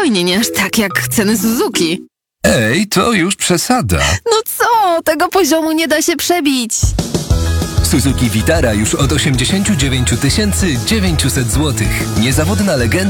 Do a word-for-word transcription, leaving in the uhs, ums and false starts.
spokojnie, nie aż tak jak ceny Suzuki. Ej, to już przesada. No co? Tego poziomu nie da się przebić. Suzuki Vitara już od osiemdziesiąt dziewięć tysięcy dziewięćset złotych. Niezawodna legenda.